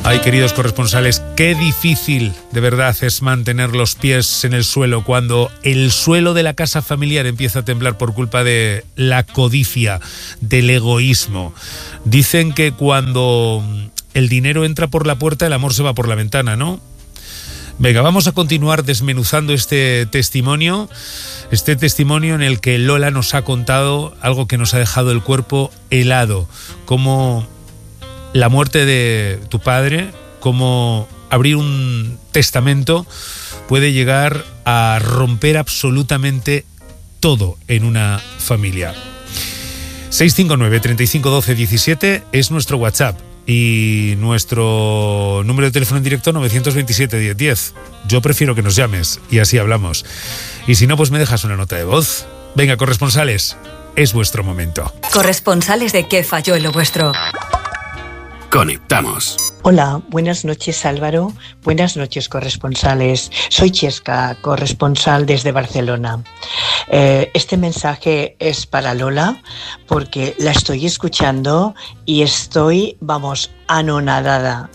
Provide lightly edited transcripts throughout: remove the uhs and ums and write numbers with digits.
Ay, queridos corresponsales, qué difícil de verdad es mantener los pies en el suelo cuando el suelo de la casa familiar empieza a temblar por culpa de la codicia, del egoísmo. Dicen que cuando el dinero entra por la puerta, el amor se va por la ventana, ¿no? Venga, vamos a continuar desmenuzando este testimonio en el que Lola nos ha contado algo que nos ha dejado el cuerpo helado, como la muerte de tu padre, como abrir un testamento puede llegar a romper absolutamente todo en una familia. 659 35 12 17 es nuestro WhatsApp y nuestro número de teléfono en directo 927 10 10. Yo prefiero que nos llames y así hablamos. Y si no, pues me dejas una nota de voz. Venga, corresponsales, es vuestro momento. Corresponsales de ¿Qué falló en lo vuestro? Conectamos. Hola, buenas noches Álvaro, buenas noches corresponsales. Soy Chesca, corresponsal desde Barcelona. Este mensaje es para Lola porque la estoy escuchando y estoy, anonadada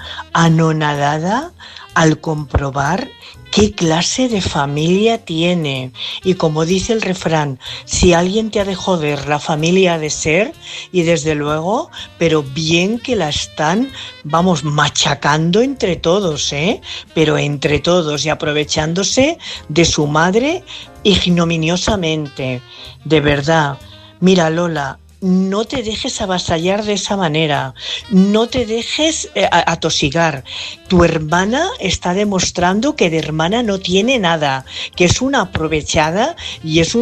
al comprobar qué clase de familia tiene. Y como dice el refrán, si alguien te ha de joder, la familia ha de ser, y desde luego, pero bien que la están, machacando entre todos, pero entre todos y aprovechándose de su madre ignominiosamente. De verdad, mira Lola, no te dejes avasallar de esa manera, no te dejes atosigar. Tu hermana está demostrando que de hermana no tiene nada, que es una aprovechada y es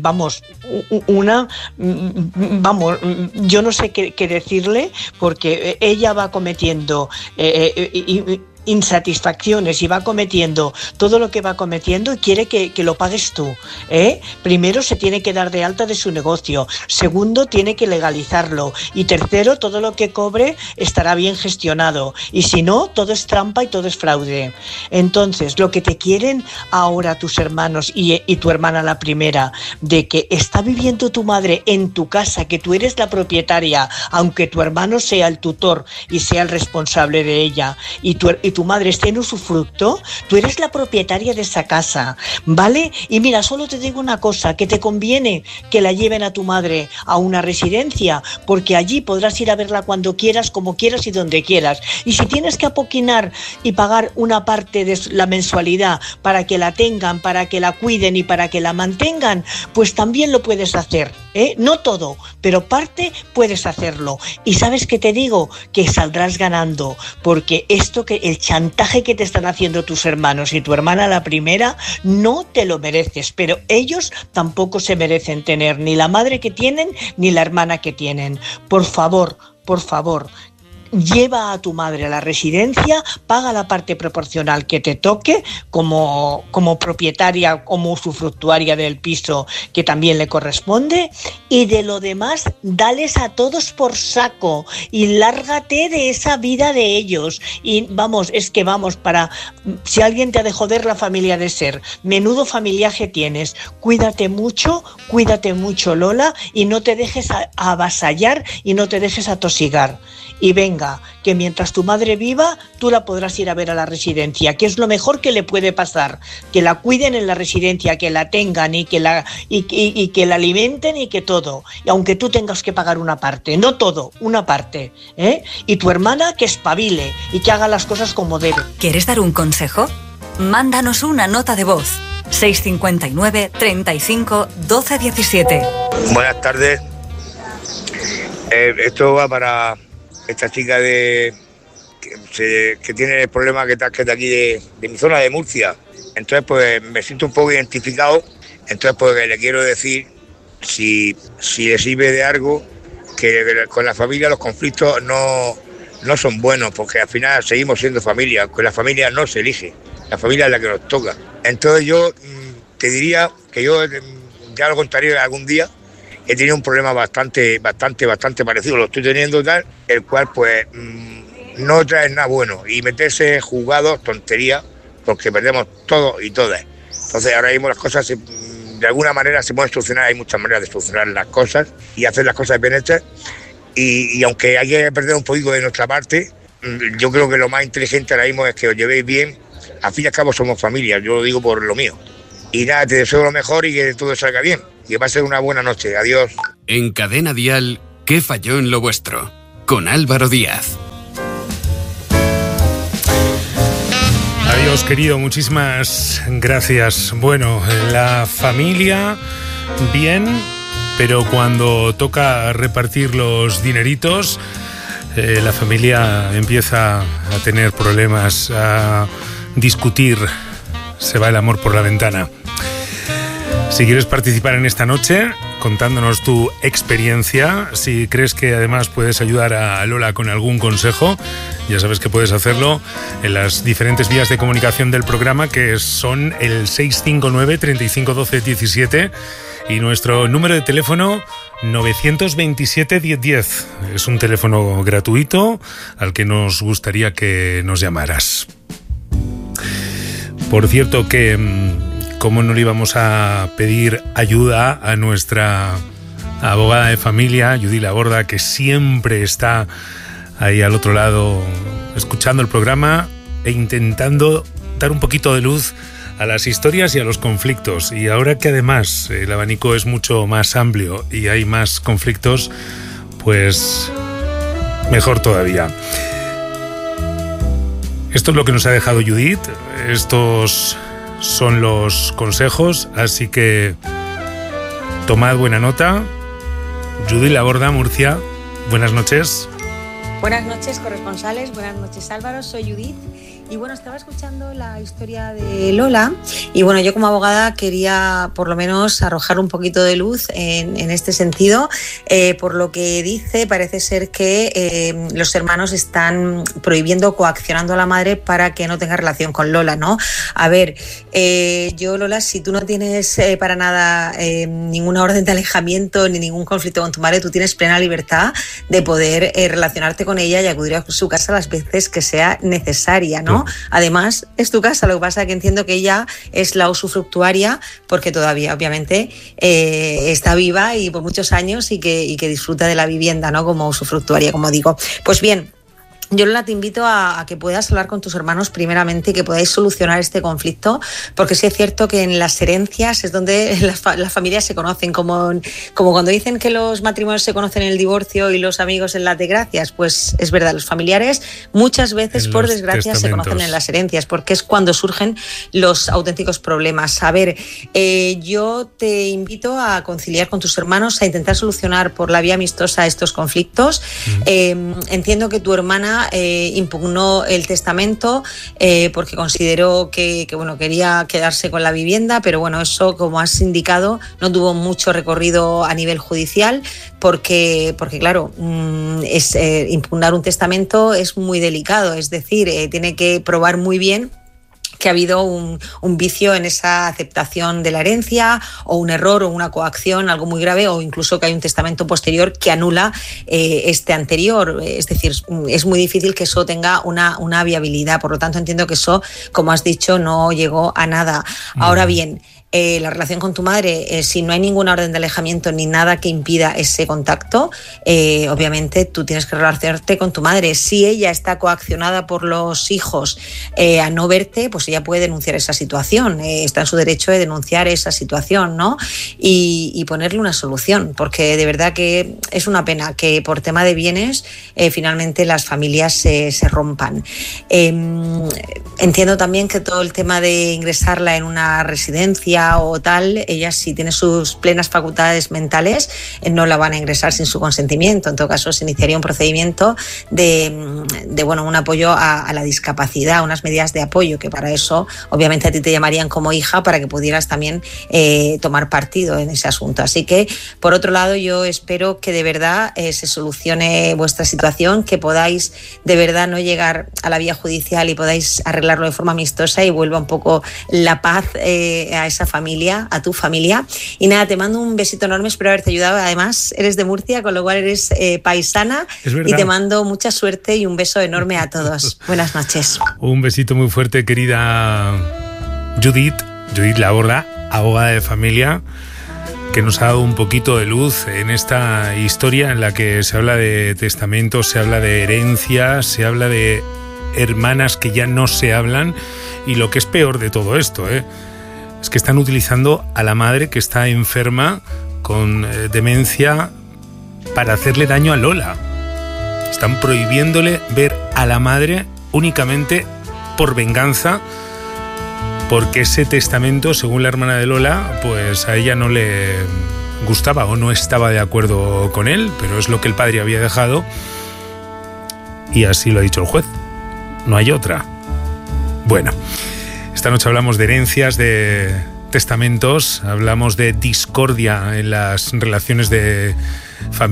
yo no sé qué decirle, porque ella va cometiendo insatisfacciones y va cometiendo todo lo que va cometiendo y quiere que lo pagues tú, Primero se tiene que dar de alta de su negocio, segundo tiene que legalizarlo y tercero todo lo que cobre estará bien gestionado y si no todo es trampa y todo es fraude. Entonces lo que te quieren ahora tus hermanos y tu hermana la primera, de que está viviendo tu madre en tu casa, que tú eres la propietaria, aunque tu hermano sea el tutor y sea el responsable de ella y tu madre esté en usufructo, tú eres la propietaria de esa casa, ¿vale? Y mira, solo te digo una cosa, que te conviene que la lleven a tu madre a una residencia, porque allí podrás ir a verla cuando quieras, como quieras y donde quieras. Y si tienes que apoquinar y pagar una parte de la mensualidad para que la tengan, para que la cuiden y para que la mantengan, pues también lo puedes hacer, No todo, pero parte puedes hacerlo. Y ¿sabes qué te digo? Que saldrás ganando, porque el chantaje que te están haciendo tus hermanos y tu hermana la primera, no te lo mereces, pero ellos tampoco se merecen tener ni la madre que tienen ni la hermana que tienen. Por favor, lleva a tu madre a la residencia, paga la parte proporcional que te toque como propietaria, como usufructuaria del piso que también le corresponde, y de lo demás dales a todos por saco y lárgate de esa vida de ellos. Y si alguien te ha de joder la familia de ser, menudo familiaje tienes. Cuídate mucho Lola, y no te dejes avasallar y no te dejes atosigar. Y venga, que mientras tu madre viva, tú la podrás ir a ver a la residencia, que es lo mejor que le puede pasar, que la cuiden en la residencia, que la tengan y que la alimenten y que todo. Y aunque tú tengas que pagar una parte, no todo, una parte, Y tu hermana que espabile y que haga las cosas como debe. ¿Quieres dar un consejo? Mándanos una nota de voz. 659 35 12 17. Buenas tardes. Esto va para esta chica que tiene el problema que está aquí de mi zona de Murcia. Entonces pues me siento un poco identificado. Entonces pues le quiero decir si le sirve de algo, que con la familia los conflictos no son buenos, porque al final seguimos siendo familia. Con la familia no se elige, la familia es la que nos toca. Entonces yo te diría que yo ya lo contaré algún día. He tenido un problema bastante parecido, lo estoy teniendo tal, el cual pues no trae nada bueno, y meterse juzgados, tonterías, porque perdemos todo y todas. Entonces ahora mismo las cosas de alguna manera se pueden solucionar, hay muchas maneras de solucionar las cosas y hacer las cosas bien hechas, y aunque hay que perder un poquito de nuestra parte, yo creo que lo más inteligente ahora mismo es que os llevéis bien. Al fin y al cabo somos familia, yo lo digo por lo mío. Y nada, te deseo lo mejor y que todo salga bien. Que va a ser una buena noche. Adiós. En Cadena Dial, ¿qué falló en lo vuestro? Con Álvaro Díaz. Adiós, querido, muchísimas gracias. Bueno, la familia, bien, pero cuando toca repartir los dineritos, la familia empieza a tener problemas, a discutir, se va el amor por la ventana. Si quieres participar en esta noche, contándonos tu experiencia, si crees que además puedes ayudar a Lola con algún consejo, ya sabes que puedes hacerlo en las diferentes vías de comunicación del programa, que son el 659 35 12 17 y nuestro número de teléfono 927 1010. Es un teléfono gratuito al que nos gustaría que nos llamaras. Por cierto que, ¿cómo no le íbamos a pedir ayuda a nuestra abogada de familia, Judith Laborda, que siempre está ahí al otro lado escuchando el programa e intentando dar un poquito de luz a las historias y a los conflictos? Y ahora que además el abanico es mucho más amplio y hay más conflictos, pues mejor todavía. Esto es lo que nos ha dejado Judith, estos son los consejos, así que tomad buena nota. Judith Laborda, Murcia, buenas noches. Buenas noches, corresponsales, buenas noches, Álvaro, soy Judith. Y bueno, estaba escuchando la historia de Lola y bueno, yo como abogada quería por lo menos arrojar un poquito de luz en este sentido. Por lo que dice, parece ser que los hermanos están prohibiendo, coaccionando a la madre para que no tenga relación con Lola, ¿no? A ver, yo, Lola, si tú no tienes para nada ninguna orden de alejamiento ni ningún conflicto con tu madre, tú tienes plena libertad de poder relacionarte con ella y acudir a su casa las veces que sea necesaria, ¿no? Además, es tu casa, lo que pasa es que entiendo que ella es la usufructuaria porque todavía, obviamente, está viva y por muchos años y que disfruta de la vivienda, ¿no? Como usufructuaria, como digo. Pues bien, yo, Lola, te invito a que puedas hablar con tus hermanos primeramente y que podáis solucionar este conflicto, porque sí es cierto que en las herencias es donde las familias se conocen, como cuando dicen que los matrimonios se conocen en el divorcio y los amigos en las desgracias, pues es verdad, los familiares muchas veces, por desgracia, se conocen en las herencias, porque es cuando surgen los auténticos problemas. A ver, yo te invito a conciliar con tus hermanos, a intentar solucionar por la vía amistosa estos conflictos. Entiendo que tu hermana impugnó el testamento porque consideró que bueno, quería quedarse con la vivienda, pero bueno, eso, como has indicado, no tuvo mucho recorrido a nivel judicial porque claro, impugnar un testamento es muy delicado, es decir, tiene que probar muy bien que ha habido un vicio en esa aceptación de la herencia o un error o una coacción, algo muy grave, o incluso que hay un testamento posterior que anula este anterior. Es decir, es muy difícil que eso tenga una viabilidad. Por lo tanto, entiendo que eso, como has dicho, no llegó a nada. Ahora bien, la relación con tu madre, si no hay ninguna orden de alejamiento ni nada que impida ese contacto, obviamente tú tienes que relacionarte con tu madre. Si ella está coaccionada por los hijos a no verte, pues ella puede denunciar esa situación, está en su derecho de denunciar esa situación, ¿no? Y ponerle una solución, porque de verdad que es una pena que por tema de bienes finalmente las familias se rompan. Entiendo también que todo el tema de ingresarla en una residencia o tal, ella, si tiene sus plenas facultades mentales, no la van a ingresar sin su consentimiento. En todo caso, se iniciaría un procedimiento de bueno, un apoyo a la discapacidad, unas medidas de apoyo, que para eso obviamente a ti te llamarían como hija para que pudieras también tomar partido en ese asunto. Así que, por otro lado, yo espero que de verdad se solucione vuestra situación, que podáis de verdad no llegar a la vía judicial y podáis arreglarlo de forma amistosa y vuelva un poco la paz a esa familia, a tu familia. Y nada, te mando un besito enorme, espero haberte ayudado. Además, eres de Murcia, con lo cual eres paisana, y te mando mucha suerte y un beso enorme a todos. Buenas noches. Un besito muy fuerte, querida Judith Laborda, abogada de familia. que nos ha dado un poquito de luz en esta historia en la que se habla de testamentos, se habla de herencias, se habla de hermanas que ya no se hablan, y lo que es peor de todo esto, es que están utilizando a la madre que está enferma con demencia para hacerle daño a Lola. Están prohibiéndole ver a la madre únicamente por venganza, porque ese testamento, según la hermana de Lola, pues a ella no le gustaba o no estaba de acuerdo con él, pero es lo que el padre había dejado y así lo ha dicho el juez. No hay otra. Bueno, esta noche hablamos de herencias, de testamentos, hablamos de discordia en las relaciones de familia.